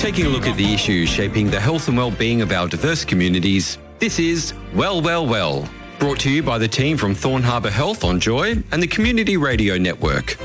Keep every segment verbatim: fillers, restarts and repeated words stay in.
Taking a look at the issues shaping the health and well-being of our diverse communities, this is Well, Well, Well, brought to you by the team from Thorn Harbour Health on Joy and the Community Radio Network.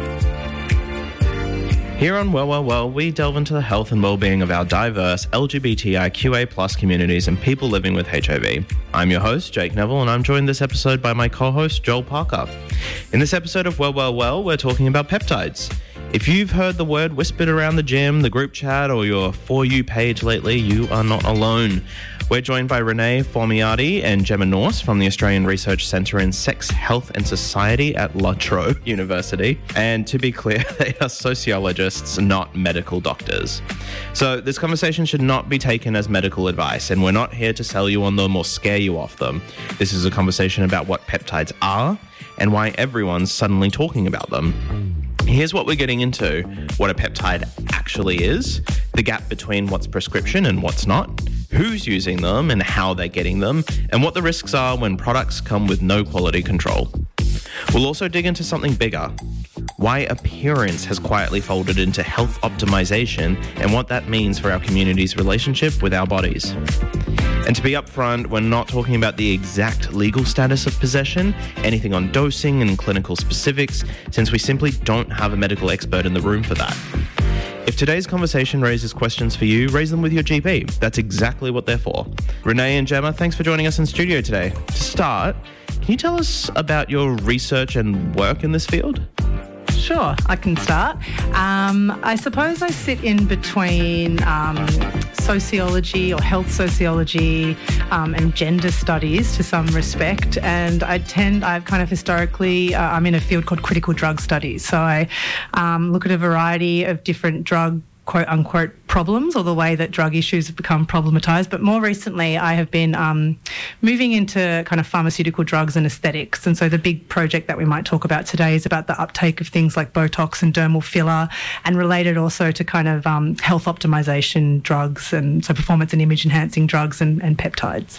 Here on Well, Well, Well, we delve into the health and well-being of our diverse L G B T I Q A plus communities and people living with H I V. I'm your host, Jake Neville, and I'm joined this episode by my co-host, Joel Parker. In this episode of Well, Well, Well, we're talking about peptides. If you've heard the word whispered around the gym, the group chat, or your For You page lately, you are not alone. We're joined by Renee Formiati and Gemma Norse from the Australian Research Centre in Sex, Health and Society at La Trobe University. And to be clear, they are sociologists, not medical doctors. So this conversation should not be taken as medical advice, and we're not here to sell you on them or scare you off them. This is a conversation about what peptides are and why everyone's suddenly talking about them. Here's what we're getting into: what a peptide actually is, the gap between what's prescription and what's not, who's using them and how they're getting them, and what the risks are when products come with no quality control. We'll also dig into something bigger: why appearance has quietly folded into health optimization and what that means for our community's relationship with our bodies. And to be upfront, we're not talking about the exact legal status of possession, anything on dosing and clinical specifics, since we simply don't have a medical expert in the room for that. If today's conversation raises questions for you, raise them with your G P. That's exactly what they're for. Renee and Gemma, thanks for joining us in studio today. To start, can you tell us about your research and work in this field? Sure, I can start. Um, I suppose I sit in between um, sociology or health sociology um, and gender studies to some respect, and I tend, I've kind of historically, uh, I'm in a field called critical drug studies, so I um, look at a variety of different drug quote-unquote problems, or the way that drug issues have become problematised. But more recently, I have been um, moving into kind of pharmaceutical drugs and aesthetics. And so the big project that we might talk about today is about the uptake of things like Botox and dermal filler, and related also to kind of um, health optimisation drugs, and so performance and image enhancing drugs and, and peptides.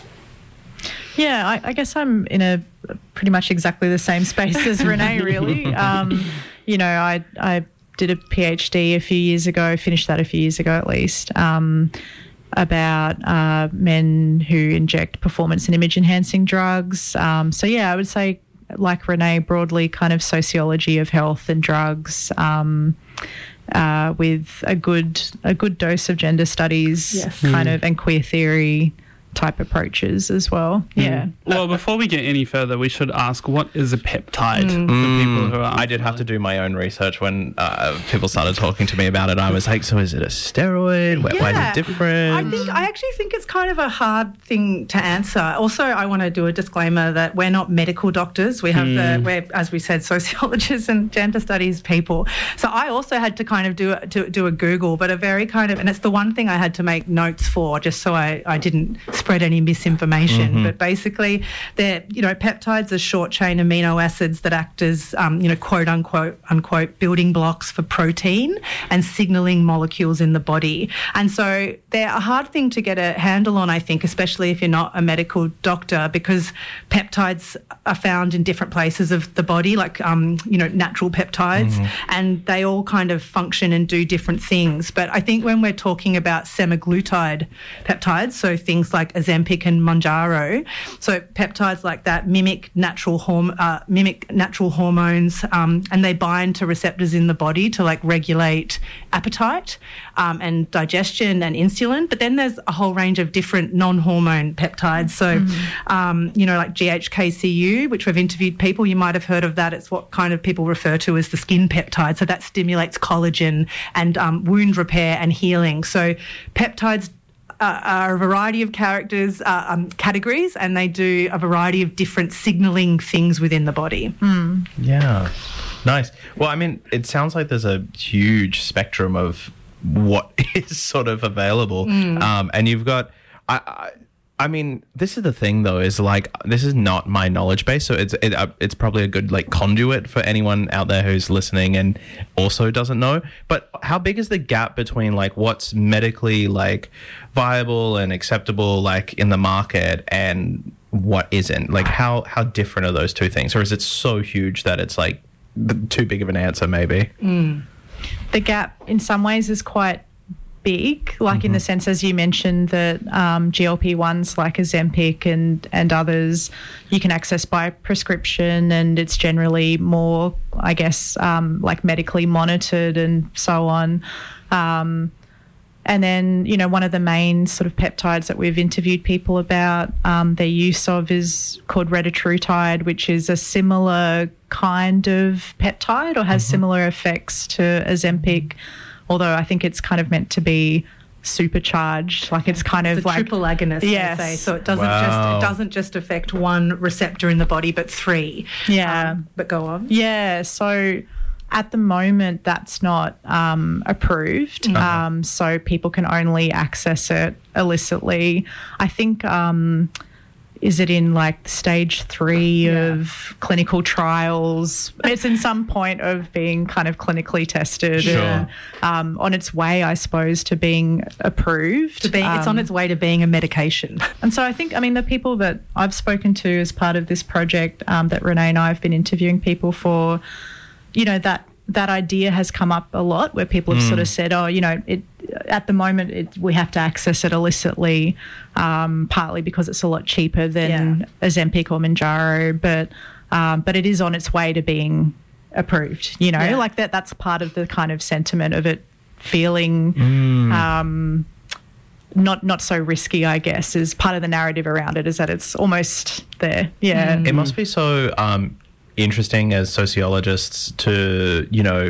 Yeah, I, I guess I'm in a pretty much exactly the same space as Renee, really. Um, you know, I I did a PhD a few years ago, finished that a few years ago at least, um, about uh, men who inject performance and image enhancing drugs. Um, so, yeah, I would say, like Renee, broadly kind of sociology of health and drugs, um, uh, with a good a good dose of gender studies, yes. kind mm. of, and queer theory type approaches as well. Yeah. Mm. Well, before we get any further, we should ask, what is a peptide mm. for people who are... I did have to do my own research when uh, people started talking to me about it. I was like, so is it a steroid? Why, yeah. why is it different? I think I actually think it's kind of a hard thing to answer. Also, I want to do a disclaimer that we're not medical doctors. We have mm. the, we're, as we said, sociologists and gender studies people. So I also had to kind of do a, to do a Google, but a very kind of, and it's the one thing I had to make notes for, just so I, I didn't spread any misinformation. Mm-hmm. But basically, they're, you know, peptides are short chain amino acids that act as, um, you know, quote unquote, unquote, building blocks for protein and signalling molecules in the body. And so they're a hard thing to get a handle on, I think, especially if you're not a medical doctor, because peptides are found in different places of the body, like, um, you know, natural peptides, mm-hmm. and they all kind of function and do different things. But I think when we're talking about semaglutide peptides, so things like Ozempic and Mounjaro, so peptides like that mimic natural horm- uh, mimic natural hormones, um, and they bind to receptors in the body to like regulate appetite um, and digestion and insulin. But then there's a whole range of different non-hormone peptides. So, mm-hmm. um, you know, like G H K C U, which we've interviewed people, you might have heard of that. It's what kind of people refer to as the skin peptide. So that stimulates collagen and um, wound repair and healing. So peptides Uh, are a variety of characters, uh, um, categories, and they do a variety of different signalling things within the body. Mm. Yeah, nice. Well, I mean, it sounds like there's a huge spectrum of what is sort of available, mm. um, and you've got. I, I, I mean, this is the thing, though, is like, this is not my knowledge base, so it's it, uh, it's probably a good like conduit for anyone out there who's listening and also doesn't know. But how big is the gap between like what's medically like viable and acceptable like in the market and what isn't? Like how how different are those two things, or is it so huge that it's like too big of an answer maybe? Mm. The gap in some ways is quite big, like mm-hmm. in the sense, as you mentioned, that um, G L P ones like Ozempic and, and others you can access by prescription, and it's generally more, I guess, um, like medically monitored and so on. Um, and then, you know, one of the main sort of peptides that we've interviewed people about um, their use of is called retatrutide, which is a similar kind of peptide or has mm-hmm. similar effects to Ozempic, although I think it's kind of meant to be supercharged, like it's kind of the like triple agonist, yes. they say. So it doesn't Wow. just it doesn't just affect one receptor in the body, but three. Yeah. Um, but go on. Yeah. So at the moment, that's not um, approved. Mm-hmm. Um, so people can only access it illicitly. I think. Um, Is it in like stage three yeah. of clinical trials? It's in some point of being kind of clinically tested Sure. and um, on its way, I suppose, to being approved. To being, um, it's on its way to being a medication. And so I think, I mean, the people that I've spoken to as part of this project um, that Renee and I have been interviewing people for, you know, that that idea has come up a lot where people have mm. sort of said, oh, you know, it, at the moment it, we have to access it illicitly, um, partly because it's a lot cheaper than yeah. Ozempic or Mounjaro, but um, but it is on its way to being approved, you know, yeah. like that. That's part of the kind of sentiment of it feeling mm. um, not not so risky, I guess, is part of the narrative around it, is that it's almost there. Yeah. It must be so um, interesting as sociologists to, you know,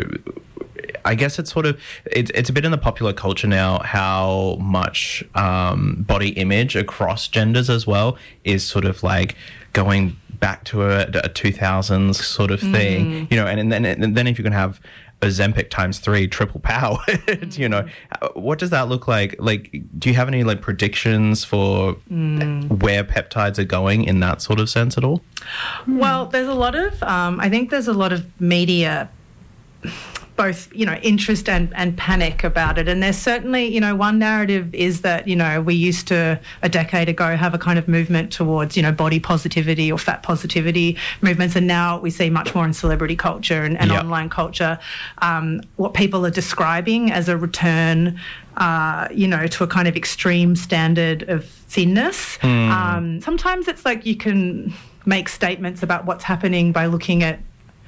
I guess it's sort of, it's, it's a bit in the popular culture now how much um, body image across genders as well is sort of like going back to a, a two thousands sort of thing, mm. you know, and, and then and then if you can have Ozempic times three, triple powered, mm. you know, what does that look like? Like, do you have any like predictions for mm. where peptides are going in that sort of sense at all? Well, there's a lot of, um, I think there's a lot of media, both, you know, interest and, and panic about it. And there's certainly, you know, one narrative is that, you know, we used to, a decade ago, have a kind of movement towards, you know, body positivity or fat positivity movements. And now we see much more in celebrity culture and, and yep. online culture, um, what people are describing as a return, uh, you know, to a kind of extreme standard of thinness. Mm. Um, sometimes it's like you can make statements about what's happening by looking at,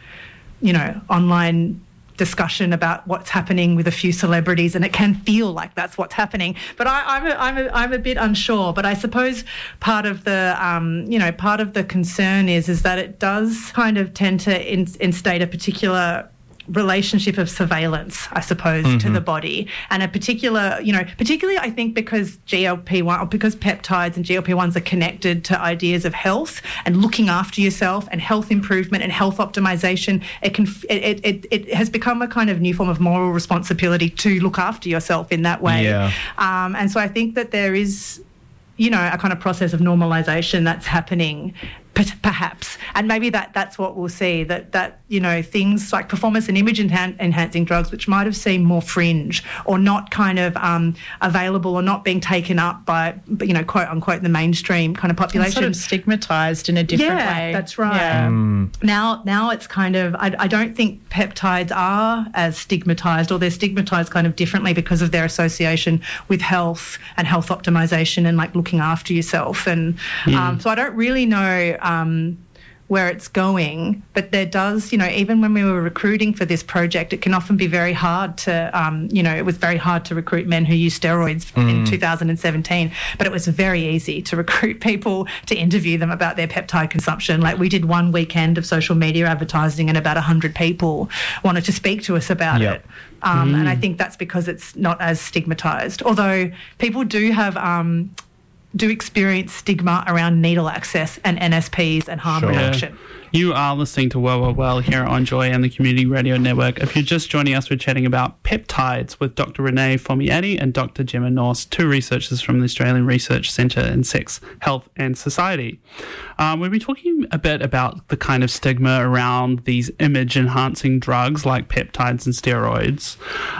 you know, online discussion about what's happening with a few celebrities, and it can feel like that's what's happening. But I, I'm, a, I'm, a, I'm a bit unsure. But I suppose part of the, um, you know, part of the concern is is that it does kind of tend to in, instate a particular relationship of surveillance, I suppose, mm-hmm. to the body, and a particular, you know, particularly I think because G L P one, or because peptides and G L P ones are connected to ideas of health and looking after yourself and health improvement and health optimization, it can it it, it has become a kind of new form of moral responsibility to look after yourself in that way. Yeah. Um, and so I think that there is, you know, a kind of process of normalization that's happening, perhaps, and maybe that that's what we'll see, that that you know, things like performance and image enhan- enhancing drugs, which might have seemed more fringe or not kind of um, available or not being taken up by, you know, quote unquote, the mainstream kind of population, and sort of stigmatized in a different yeah, way. That's right. Yeah. Mm. Now, now it's kind of, I, I don't think peptides are as stigmatized, or they're stigmatized kind of differently because of their association with health and health optimization and like looking after yourself. And mm. um, so I don't really know Um, where it's going, but there does, you know, even when we were recruiting for this project, it can often be very hard to, um, you know, it was very hard to recruit men who use steroids mm. in two thousand seventeen, but it was very easy to recruit people to interview them about their peptide consumption. Like we did one weekend of social media advertising and about one hundred people wanted to speak to us about yep. it. Um, mm. And I think that's because it's not as stigmatised, although people do have... Um, do experience stigma around needle access and N S Ps and harm Sure. reduction. Yeah. You are listening to Well, Well, Well here on Joy and the Community Radio Network. If you're just joining us, we're chatting about peptides with Doctor Renee Formiati and Doctor Gemma Norse, two researchers from the Australian Research Centre in Sex, Health and Society. Um, we'll be talking a bit about the kind of stigma around these image-enhancing drugs like peptides and steroids.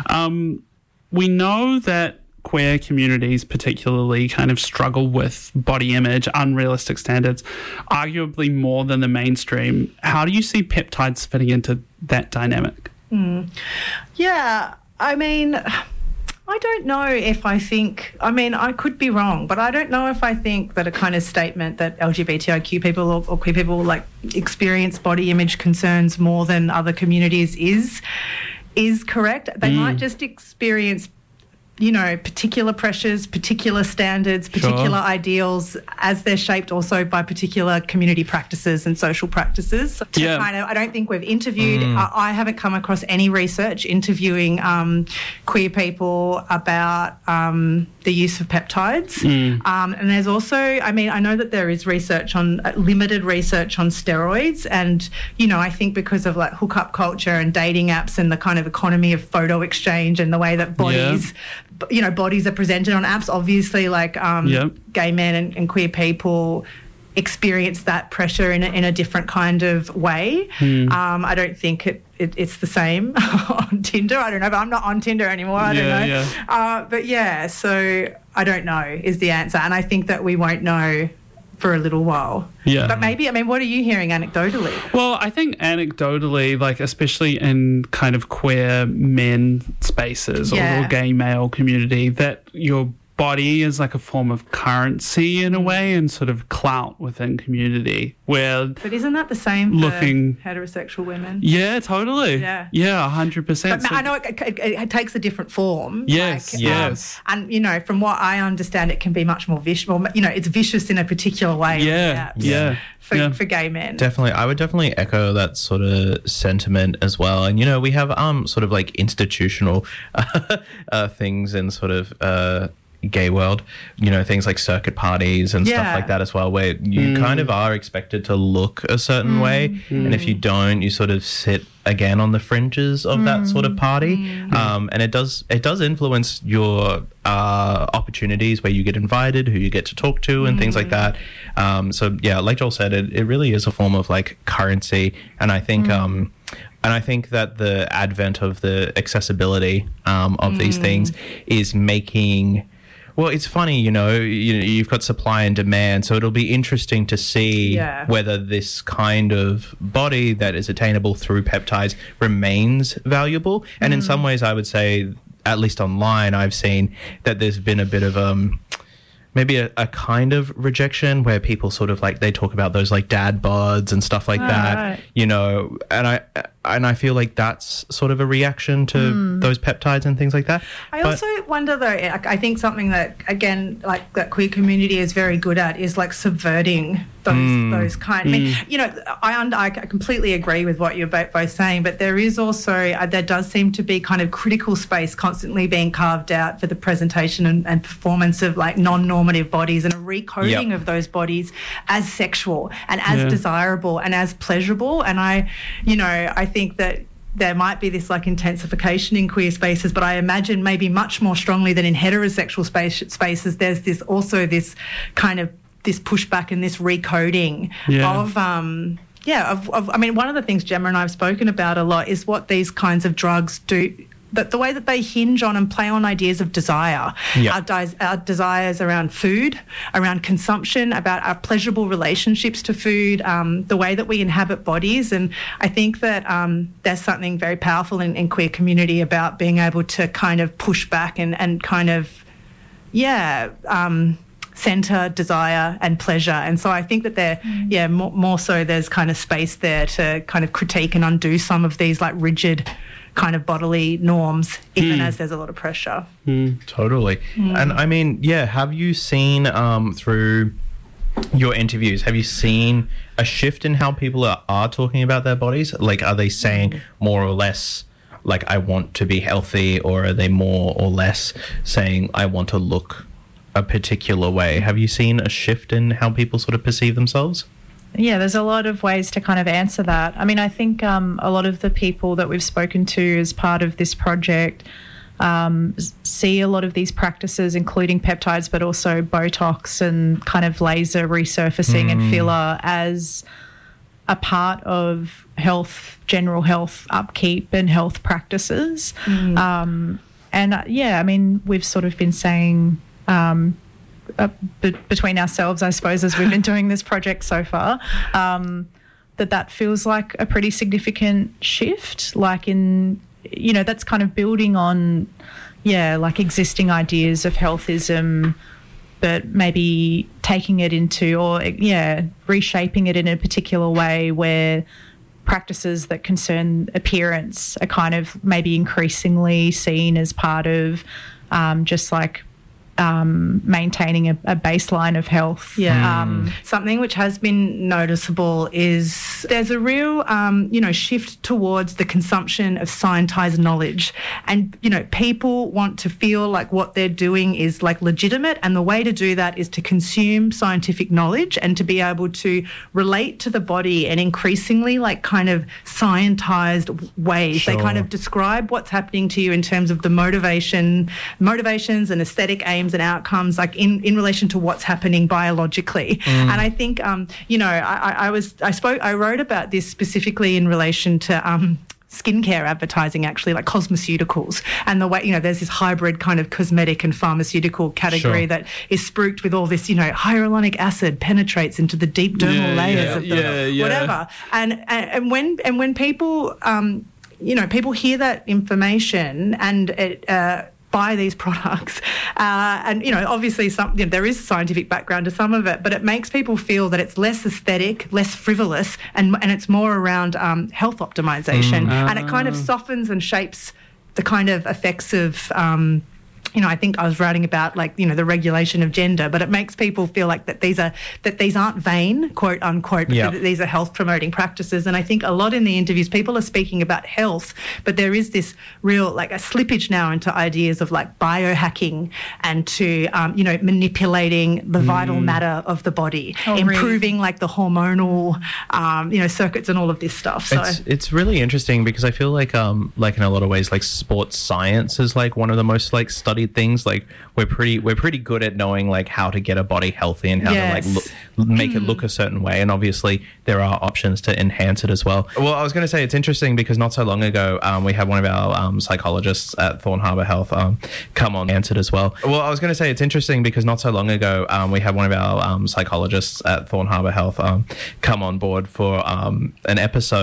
Um, we know that queer communities particularly kind of struggle with body image, unrealistic standards, arguably more than the mainstream. How do you see peptides fitting into that dynamic? Mm. Yeah, I mean, I don't know if I think, I mean, I could be wrong, but I don't know if I think that a kind of statement that L G B T I Q people or, or queer people like experience body image concerns more than other communities is is correct. They mm. might just experience, you know, particular pressures, particular standards, particular sure. ideals as they're shaped also by particular community practices and social practices. To yeah. kind of, I don't think we've interviewed, mm. I, I haven't come across any research interviewing um, queer people about um, the use of peptides. Mm. Um, and there's also, I mean, I know that there is research on, uh, limited research on steroids. And, you know, I think because of like hookup culture and dating apps and the kind of economy of photo exchange and the way that bodies... Yeah. you know, bodies are presented on apps. Obviously, like um, yep. gay men and, and queer people experience that pressure in a, in a different kind of way. Mm. Um, I don't think it, it it's the same on Tinder. I don't know, but I'm not on Tinder anymore. I yeah, don't know. Yeah. Uh, but yeah, so I don't know is the answer. And I think that we won't know for a little while. Yeah. But maybe, I mean, what are you hearing anecdotally? Well, I think anecdotally, like especially in kind of queer men spaces yeah. or, or gay male community, that your body is like a form of currency in a way and sort of clout within community where... But isn't that the same looking, for heterosexual women? Yeah, totally. Yeah. Yeah, one hundred percent. But so, I know it, it, it takes a different form. Yes, like, yes. Um, and, you know, from what I understand, it can be much more vicious. Well, you know, it's vicious in a particular way. Yeah, yeah. For, yeah. for gay men. Definitely. I would definitely echo that sort of sentiment as well. And, you know, we have um sort of like institutional uh, things in sort of... Uh, gay world, you know, things like circuit parties and yeah. stuff like that as well, where you mm. kind of are expected to look a certain mm. way, mm. and if you don't, you sort of sit again on the fringes of mm. that sort of party, mm. um, and it does it does influence your uh, opportunities where you get invited, who you get to talk to, and mm. things like that. Um, so yeah, like Joel said, it, it really is a form of like currency, and I think. Mm. Um, And I think that the advent of the accessibility um, of mm. these things is making... Well, it's funny, you know, you, you've got supply and demand, so it'll be interesting to see yeah. whether this kind of body that is attainable through peptides remains valuable. And mm. in some ways, I would say, at least online, I've seen that there's been a bit of... um. maybe a, a kind of rejection where people sort of like they talk about those like dad bods and stuff like oh, that, right. you know, and I and I feel like that's sort of a reaction to mm. those peptides and things like that. I but, also wonder though, I think something that again, like that queer community is very good at is like subverting those mm. those kind. I mean, mm. you know, I under, I completely agree with what you're both, both saying, but there is also uh, there does seem to be kind of critical space constantly being carved out for the presentation and, and performance of like non-normative bodies and a recoding yep. of those bodies as sexual and as yeah. desirable and as pleasurable. And I, you know, I think that there might be this like intensification in queer spaces, but I imagine maybe much more strongly than in heterosexual space, spaces, there's this also this kind of this pushback and this recoding yeah. of um yeah of, of I mean one of the things Gemma and I have spoken about a lot is what these kinds of drugs do, that the way that they hinge on and play on ideas of desire, yeah. our, di- our desires around food, around consumption, about our pleasurable relationships to food, um, the way that we inhabit bodies. And I think that um, there's something very powerful in, in queer community about being able to kind of push back and, and kind of, yeah, um, centre desire and pleasure. And so I think that there, mm. yeah, more, more so there's kind of space there to kind of critique and undo some of these like rigid kind of bodily norms, even mm. as there's a lot of pressure. Mm. Totally. Mm. And I mean, yeah, have you seen um, through your interviews, have you seen a shift in how people are, are talking about their bodies? Like, are they saying mm. more or less, like, I want to be healthy, or are they more or less saying, I want to look a particular way? Have you seen a shift in how people sort of perceive themselves? Yeah, there's a lot of ways to kind of answer that. I mean, I think um, a lot of the people that we've spoken to as part of this project um, see a lot of these practices, including peptides, but also Botox and kind of laser resurfacing mm. and filler, as a part of health, general health upkeep and health practices. Mm. Um, and, uh, yeah, I mean, we've sort of been saying... Um, Uh, b- between ourselves, I suppose, as we've been doing this project so far, um, that that feels like a pretty significant shift. Like in, you know, that's kind of building on, yeah, like existing ideas of healthism, but maybe taking it into, or yeah, reshaping it in a particular way where practices that concern appearance are kind of maybe increasingly seen as part of um, just like Um, maintaining a, a baseline of health. Yeah. Um, Um, something which has been noticeable is there's a real, um, you know, shift towards the consumption of scientized knowledge. And, you know, people want to feel like what they're doing is like legitimate. And the way to do that is to consume scientific knowledge and to be able to relate to the body in increasingly like kind of scientized ways. Sure. They kind of describe what's happening to you in terms of the motivation, motivations and aesthetic aims and outcomes, like in, in relation to what's happening biologically. Mm. And I think, um, you know, I, I was, I spoke, I wrote about this specifically in relation to um, skincare advertising, actually, like cosmeceuticals, and the way, you know, there's this hybrid kind of cosmetic and pharmaceutical category Sure. that is spruiked with all this, you know, hyaluronic acid penetrates into the deep dermal Yeah, layers yeah, of the yeah, yeah. whatever. And, and and when and when people, um, you know, people hear that information and it. Uh, buy these products uh, and you know obviously some you know, there is scientific background to some of it, but it makes people feel that it's less aesthetic, less frivolous, and and it's more around um, health optimization, Mm. and it kind of softens and shapes the kind of effects of um, you know, I think I was writing about like, you know, the regulation of gender, but it makes people feel like that these are that these aren't vain, quote unquote, but Yep. that these are health promoting practices. And I think a lot in the interviews, people are speaking about health, but there is this real like a slippage now into ideas of like biohacking and to, um, you know, manipulating the vital matter of the body, Oh, really? improving like the hormonal, um, you know, circuits and all of this stuff. So It's it's really interesting because I feel like um like in a lot of ways like sports science is like one of the most like studied things. Like we're pretty we're pretty good at knowing like how to get a body healthy and how Yes. to like look, make it look a certain way, and obviously there are options to enhance it as well. Well, I was going to say it's interesting because not so long ago um, we had one of our um, psychologists at Thorn Harbour Health um, come on answered as well. Well, I was going to say it's interesting because not so long ago um, we had one of our um, psychologists at Thorn Harbour Health um, come on board for um, an episode